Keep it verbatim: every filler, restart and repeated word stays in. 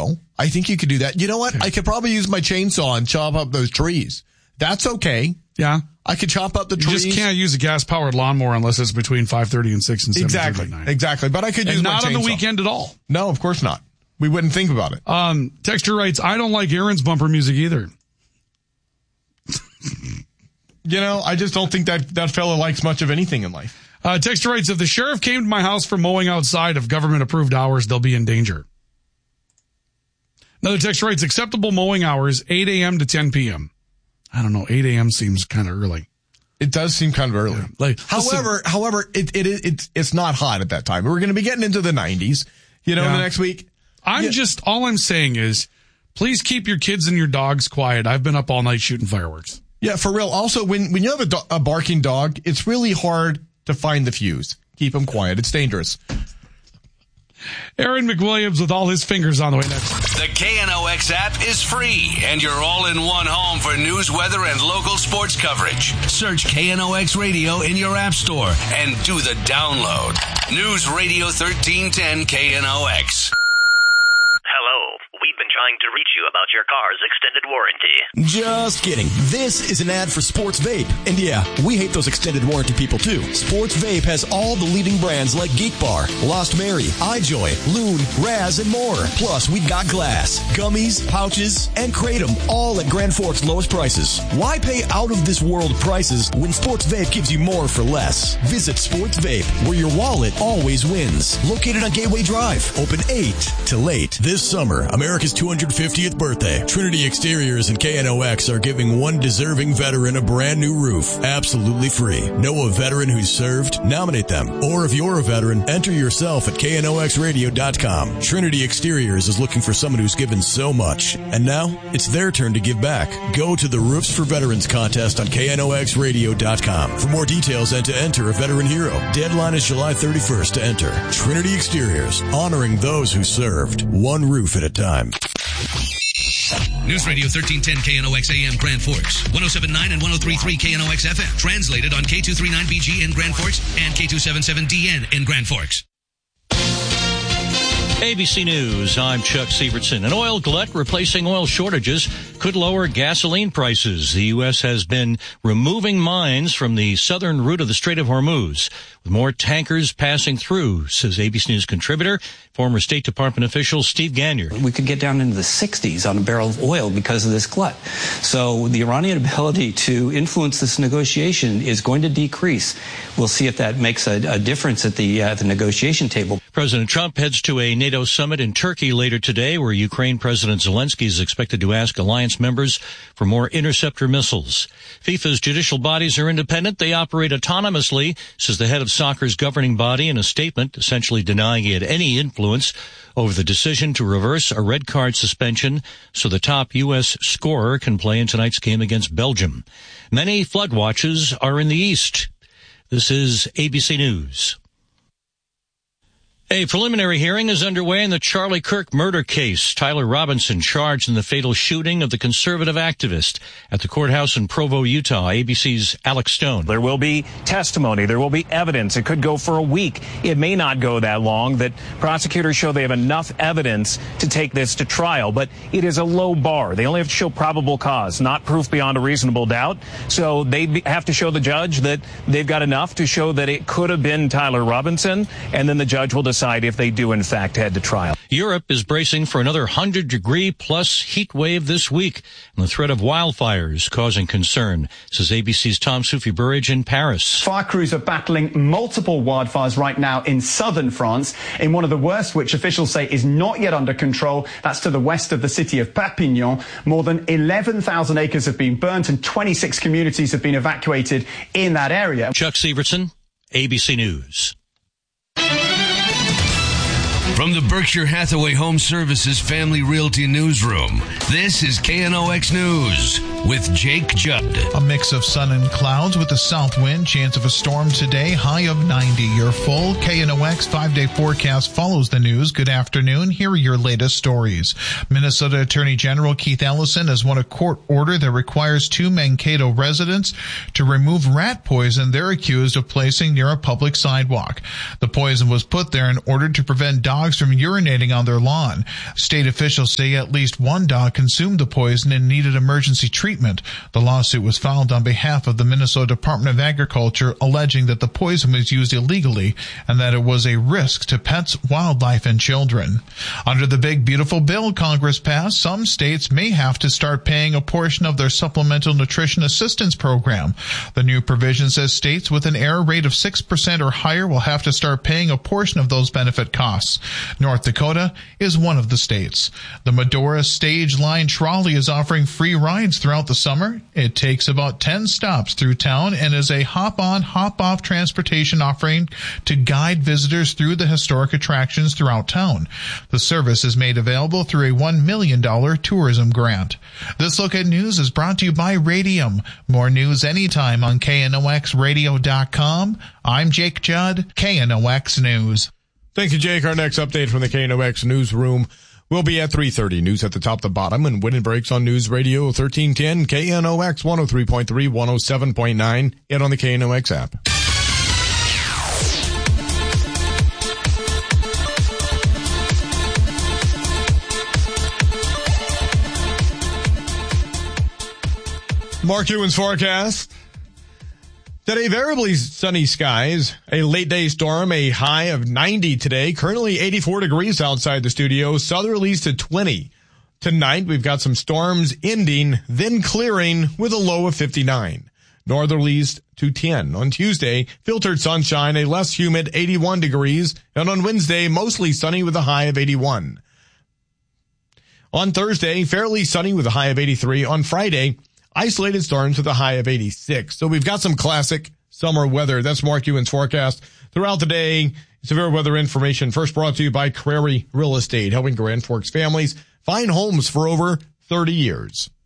so. I think you could do that. You know what? I could probably use my chainsaw and chop up those trees. That's okay. Yeah. I could chop up the you trees. You just can't use a gas-powered lawnmower unless it's between five thirty and six and seven thirty Exactly. at night. Exactly. But I could use and my chainsaw. not on the weekend at all. No, of course not. We wouldn't think about it. Um, Texture writes, I don't like Aaron's bumper music either. You know, I just don't think that that fella likes much of anything in life. Uh, Texture writes, if the sheriff came to my house for mowing outside of government-approved hours, they'll be in danger. Another texture writes, acceptable mowing hours, eight a.m. to ten p.m. I don't know, eight a.m. seems kind of early. It does seem kind of early. Yeah. Like, however, listen, however, it, it, it, it's not hot at that time. We're going to be getting into the nineties, you know, yeah. the next week. I'm yeah. just, all I'm saying is, please keep your kids and your dogs quiet. I've been up all night shooting fireworks. Yeah, for real. Also, when, when you have a, do- a barking dog, it's really hard to find the fuse. Keep them quiet. It's dangerous. Aaron McWilliams with all his fingers on the way next. The K N O X app is free, and you're all in one home for news, weather, and local sports coverage. Search K N O X Radio in your app store and do the download. News Radio thirteen ten K N O X. Hello. We've been trying to reach you about your car's extended warranty. Just kidding. This is an ad for Sports Vape. And yeah, we hate those extended warranty people too. Sports Vape has all the leading brands like Geek Bar, Lost Mary, iJoy, Loon, Raz, and more. Plus, we've got glass, gummies, pouches, and Kratom, all at Grand Forks' lowest prices. Why pay out-of-this-world prices when Sports Vape gives you more for less? Visit Sports Vape, where your wallet always wins. Located on Gateway Drive. Open eight to late. This summer, America's two hundred fiftieth birthday. Trinity Exteriors and K N O X are giving one deserving veteran a brand new roof, absolutely free. Know a veteran who's served? Nominate them. Or if you're a veteran, enter yourself at K N O X radio dot com. Trinity Exteriors is looking for someone who's given so much. And now, it's their turn to give back. Go to the Roofs for Veterans contest on K N O X radio dot com for more details and to enter a veteran hero. Deadline is July thirty-first to enter. Trinity Exteriors, honoring those who served. One roof at a time. News Radio thirteen ten K N O X A M Grand Forks, one oh seven point nine and one oh three point three K N O X F M. Translated on K two thirty-nine B G in Grand Forks and K two seventy-seven D N in Grand Forks. A B C News, I'm Chuck Sievertson. An oil glut replacing oil shortages could lower gasoline prices. The U S has been removing mines from the southern route of the Strait of Hormuz, with more tankers passing through, says A B C News contributor, former State Department official Steve Gagnier. We could get down into the sixties on a barrel of oil because of this glut. So the Iranian ability to influence this negotiation is going to decrease. We'll see if that makes a, a difference at the, uh, the negotiation table. President Trump heads to a NATO summit in Turkey later today, where Ukraine President Zelensky is expected to ask alliance members for more interceptor missiles. FIFA's judicial bodies are independent. They operate autonomously, says the head of soccer's governing body in a statement, essentially denying he had any influence over the decision to reverse a red card suspension so the top U S scorer can play in tonight's game against Belgium. Many flood watches are in the east. This is A B C News. A preliminary hearing is underway in the Charlie Kirk murder case. Tyler Robinson charged in the fatal shooting of the conservative activist at the courthouse in Provo, Utah. A B C's Alex Stone. There will be testimony. There will be evidence. It could go for a week. It may not go that long. That prosecutors show they have enough evidence to take this to trial. But it is a low bar. They only have to show probable cause, not proof beyond a reasonable doubt. So they have to show the judge that they've got enough to show that it could have been Tyler Robinson, and then the judge will decide decide if they do in fact head to trial. Europe is bracing for another one hundred degree plus heat wave this week, and the threat of wildfires causing concern, says A B C's Tom Soufi Burridge in Paris. Fire crews are battling multiple wildfires right now in southern France, in one of the worst, which officials say is not yet under control. That's to the west of the city of Perpignan. More than eleven thousand acres have been burnt and twenty-six communities have been evacuated in that area. Chuck Sievertson, A B C News. From the Berkshire Hathaway Home Services Family Realty Newsroom, this is K N O X News with Jake Judd. A mix of sun and clouds with a south wind, chance of a storm today, high of ninety. Your full K N O X five-day forecast follows the news. Good afternoon. Here are your latest stories. Minnesota Attorney General Keith Ellison has won a court order that requires two Mankato residents to remove rat poison they're accused of placing near a public sidewalk. The poison was put there in order to prevent dogs dogs from urinating on their lawn. State officials say at least one dog consumed the poison and needed emergency treatment. The lawsuit was filed on behalf of the Minnesota Department of Agriculture, alleging that the poison was used illegally and that it was a risk to pets, wildlife, and children. Under the big beautiful bill Congress passed, some states may have to start paying a portion of their Supplemental Nutrition Assistance Program. The new provision says states with an error rate of six percent or higher will have to start paying a portion of those benefit costs. North Dakota is one of the states. The Medora Stage Line Trolley is offering free rides throughout the summer. It takes about ten stops through town and is a hop-on, hop-off transportation offering to guide visitors through the historic attractions throughout town. The service is made available through a one million dollars tourism grant. This Look at News is brought to you by Radium. More news anytime on K N O X radio dot com. I'm Jake Judd, K N O X News. Thank you, Jake. Our next update from the K N O X newsroom will be at three thirty. News at the top, the bottom, and Winning Breaks on News Radio thirteen ten, K N O X one oh three point three, one oh seven point nine, and on the K N O X app. Mark Ewan's forecast. Today, variably sunny skies, a late day storm, a high of ninety today, currently eighty-four degrees outside the studio, southerlies to twenty. Tonight, we've got some storms ending, then clearing with a low of fifty-nine. Northerlies to ten. On Tuesday, filtered sunshine, a less humid eighty-one degrees, and on Wednesday, mostly sunny with a high of eighty-one. On Thursday, fairly sunny with a high of eighty-three. On Friday, isolated storms with a high of eighty-six. So we've got some classic summer weather. That's Mark Ewan's forecast. Throughout the day, severe weather information first brought to you by Crary Real Estate, helping Grand Forks families find homes for over thirty years.